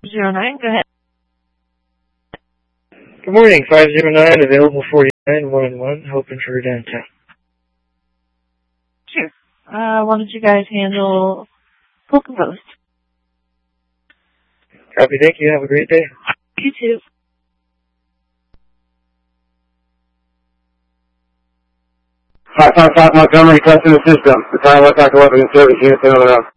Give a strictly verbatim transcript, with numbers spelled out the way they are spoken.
zero nine, go ahead. Good morning, five zero nine, available forty-nine, one and one, hoping for downtown. Sure. Uh, why don't you guys handle Polka Post? Copy, thank you, have a great day. You too. five five five Montgomery, testing the system. The time left Doctor Weapons and Service Unit, another round.